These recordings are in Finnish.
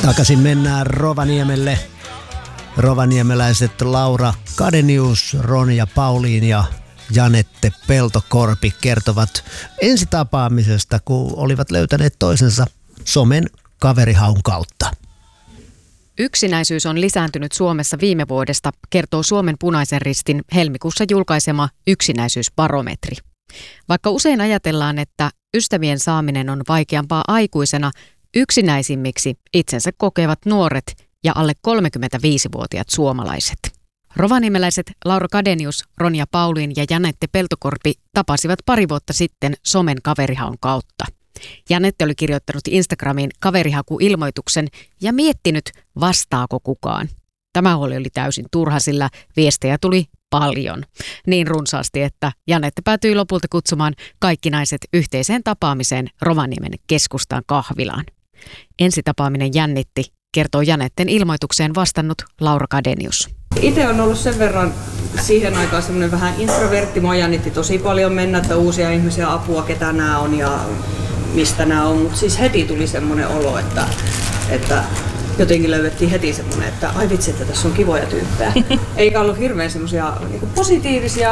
Takaisin mennään Rovaniemelle. Rovaniemeläiset Laura Kadenius, Ronja Pauliin ja Janette Peltokorpi kertovat ensitapaamisesta, kun olivat löytäneet toisensa somen kaverihaun kautta. Yksinäisyys on lisääntynyt Suomessa viime vuodesta, kertoo Suomen Punaisen Ristin helmikuussa julkaisema yksinäisyysbarometri. Vaikka usein ajatellaan, että ystävien saaminen on vaikeampaa aikuisena, yksinäisimmiksi itsensä kokevat nuoret ja alle 35-vuotiaat suomalaiset. Rovaniemeläiset Laura Kadenius, Ronja Pauliin ja Janette Peltokorpi tapasivat pari vuotta sitten somen kaverihaun kautta. Janette oli kirjoittanut Instagramiin kaverihakuilmoituksen ja miettinyt, vastaako kukaan. Tämä huoli oli täysin turha, sillä viestejä tuli paljon. Niin runsaasti, että Janette päätyi lopulta kutsumaan kaikki naiset yhteiseen tapaamiseen Rovaniemen keskustaan kahvilaan. Ensitapaaminen jännitti, kertoo Janetten ilmoitukseen vastannut Laura Kadenius. Itse on ollut sen verran siihen aikaan semmoinen vähän introvertti. Mua jännitti tosi paljon mennä, että uusia ihmisiä, apua, ketä nämä on ja mistä nämä on. Mutta siis heti tuli semmoinen olo, että jotenkin löydettiin heti semmoinen, että ai vitsi, että tässä on kivoja tyyppejä. Eikä ollut hirveän semmoisia niin positiivisia,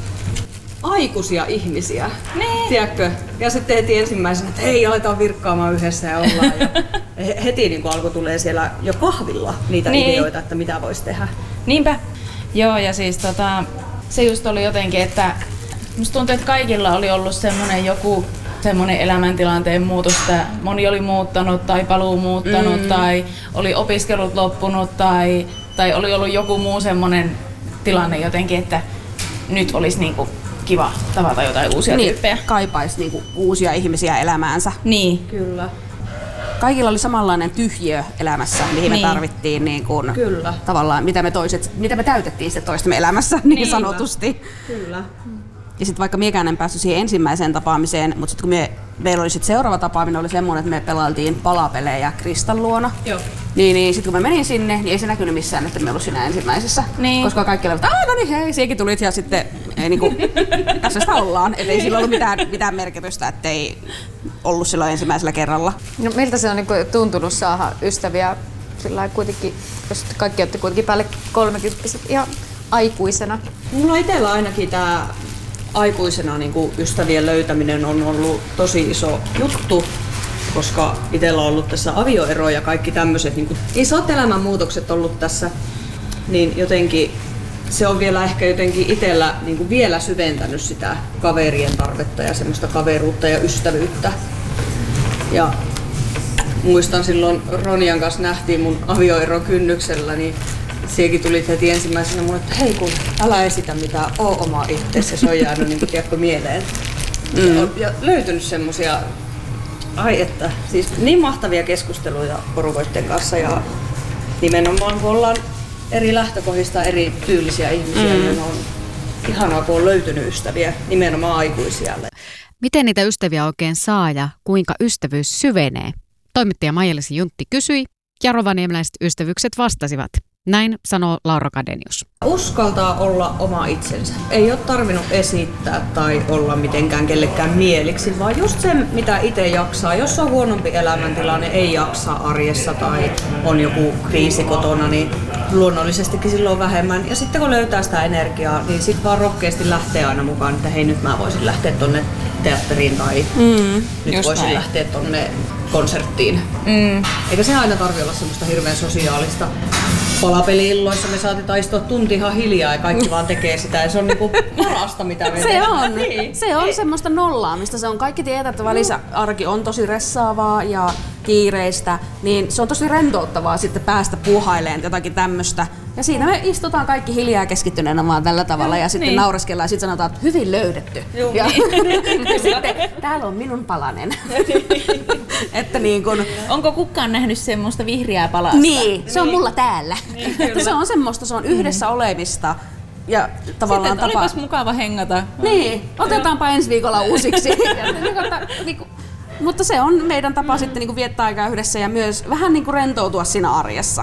aikuisia ihmisiä, tiedätkö? Ja sitten heti ensimmäisenä, että hei, aletaan virkkaamaan yhdessä ja ollaan. Ja heti niin alkoi tulee siellä jo kahvilla niitä ideoita, että mitä voisi tehdä. Niinpä. Joo, ja siis se just oli jotenkin, että musta tuntuu, että kaikilla oli ollut semmoinen elämäntilanteen muutos, että moni oli muuttanut tai paluu muuttanut tai oli opiskelut loppunut tai oli ollut joku muu semmoinen tilanne jotenkin, että nyt olisi niinku kiva tavata jotain uusia tyyppejä. Kaipaisi niinku uusia ihmisiä elämäänsä. Niin. Kyllä. Kaikilla oli samanlainen tyhjiö elämässä, mihin me tarvittiin niin kuin, tavallaan, mitä me täytettiin sitten toistemme elämässä niin sanotusti. Kyllä. Ja sitten vaikka miekään en päässyt siihen ensimmäiseen tapaamiseen, mutta sitten kun meillä oli seuraava tapaaminen, oli semmoinen, että me pelailtiin palapelejä Kristan luona. Joo. Niin sitten kun mä menin sinne, niin ei se näkynyt missään, että me ollut siinä ensimmäisessä. Niin. Koska kaikki olivat, no niin hei, siihenkin tulit ja sitten ei niinku, tässä sitä ollaan. Et ei sillä ollut mitään merkitystä, ettei ollut silloin ensimmäisellä kerralla. No miltä se on niinku tuntunut saada ystäviä sillä kuitenkin, jos kaikki olette kuitenkin päälle 30 ihan aikuisena? Mulla itsellä ainakin tää aikuisena niin kuin ystävien löytäminen on ollut tosi iso juttu, koska itsellä on ollut tässä avioero ja kaikki tämmöiset niin kuin isot elämänmuutokset ollut tässä, niin jotenkin se on vielä ehkä jotenkin itsellä niin kuin vielä syventänyt sitä kaverien tarvetta ja semmoista kaveruutta ja ystävyyttä. Ja muistan silloin Ronjan kanssa nähtiin mun avioeron kynnyksellä, niin siihenkin tulit heti ensimmäisenä mulle, että hei kun älä esitä mitään, oo oma itseäsi, se on jäänyt niin tiedätkö, mieleen. Ja löytynyt semmosia, että siis niin mahtavia keskusteluja porukoitten kanssa ja nimenomaan kun ollaan eri lähtökohdista eri tyylisiä ihmisiä, niin on ihanaa kun on löytynyt ystäviä, nimenomaan aikuisia. Miten niitä ystäviä oikein saa ja kuinka ystävyys syvenee? Toimittaja Maija-Liisi Juntti kysyi ja rovaniemeläiset ystävykset vastasivat. Näin sanoo Laura Kadenius. Uskaltaa olla oma itsensä. Ei ole tarvinnut esittää tai olla mitenkään kellekään mieliksi, vaan just se, mitä itse jaksaa. Jos on huonompi elämäntilanne, ei jaksa arjessa tai on joku kriisi kotona, niin luonnollisestikin silloin vähemmän. Ja sitten kun löytää sitä energiaa, niin sitten vaan rohkeasti lähtee aina mukaan, että hei nyt mä voisin lähteä tonne teatteriin tai nyt voisin lähteä tonne konserttiin. Eikä se aina tarvitse olla semmoista hirveän sosiaalista. Palapeli-illoissa me saatetaan istua tunti ihan hiljaa ja kaikki vaan tekee sitä ja se on niinku parasta mitä me tehdään. Se on semmoista nollaamista. Se on kaikki tietää, että välisarki on tosi ressaavaa ja kiireistä, niin se on tosi rentouttavaa sitten päästä puuhailemaan jotakin tämmöistä. Ja siinä me istutaan kaikki hiljaa keskittyneenä vaan tällä tavalla ja sitten naureskellaan ja sitten sanotaan, että hyvin löydetty. Ja sitten täällä on minun palanen. Että niin kun... Onko kukaan nähnyt semmoista vihreää palasta? Niin, se on mulla täällä. Että se on semmoista, se on yhdessä olemista. Ja tavallaan sitten olipas mukava hengata. Niin, otetaanpa ensi viikolla uusiksi. Mutta se on meidän tapa sitten niinku viettää aikaa yhdessä ja myös vähän niinku rentoutua siinä arjessa.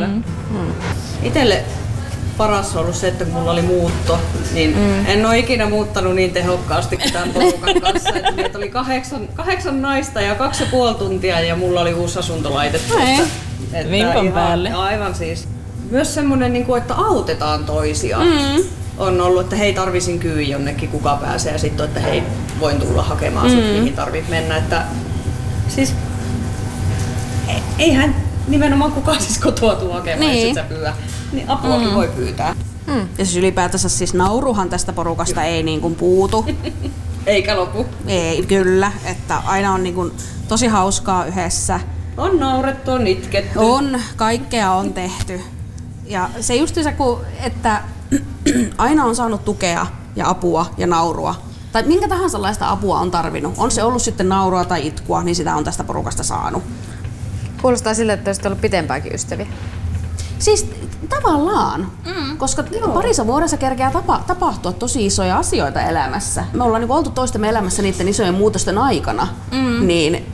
Itselle paras on ollut se, että kun mulla oli muutto, niin en ole ikinä muuttanut niin tehokkaasti kuin tämän porukan kanssa. Että meitä oli 8 naista ja 2,5 tuntia ja mulla oli uusi asunto laitettu. Vimpan päälle. Aivan siis. Myös semmoinen, että autetaan toisia. On ollut, että hei, tarvisin kyy jonnekin, kuka pääsee, ja sitten että hei, voin tulla hakemaan sut, mihin tarvit mennä. Että, siis, eihän nimenomaan kukaan siis kotoa tuu hakemaan, jos et sä pyydä. Niin apuakin voi pyytää. Ja siis ylipäätänsä siis nauruhan tästä porukasta ei niin kuin puutu. Eikä lopu. Ei, kyllä. Että aina on niin kuin tosi hauskaa yhdessä. On naurettu, on itketty. On, kaikkea on tehty. Ja se just se, että aina on saanut tukea ja apua ja naurua. Tai minkä tahansa laista apua on tarvinnut. On se ollut sitten naurua tai itkua, niin sitä on tästä porukasta saanut. Kuulostaa siltä, että olisit ollut pitempääkin ystäviä. Siis tavallaan, koska parissa vuodessa kerkeää tapahtua tosi isoja asioita elämässä. Me ollaan niin oltu toistemme elämässä niiden isojen muutosten aikana. Niin.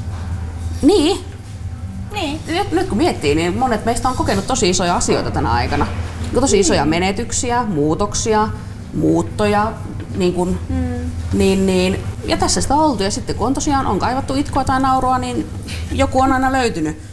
Nyt kun miettii, niin monet meistä on kokenut tosi isoja asioita tänä aikana. Tosi isoja menetyksiä, muutoksia, muuttoja. Ja tässä sitä on oltu. Ja sitten kun on tosiaan on kaivattu itkua tai naurua, niin joku on aina löytynyt.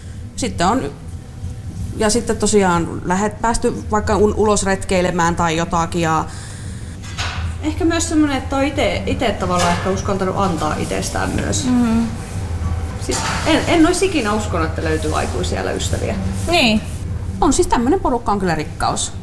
Ja sitten tosiaan päästy vaikka ulos retkeilemään tai jotakin. Ja ehkä myös semmoinen, että on itse tavallaan ehkä uskaltanut antaa itsestään myös. Siis en olisi ikinä uskonut, että löytyy aikuisia ystäviä. Niin. On siis tämmöinen porukka on kyllä rikkaus.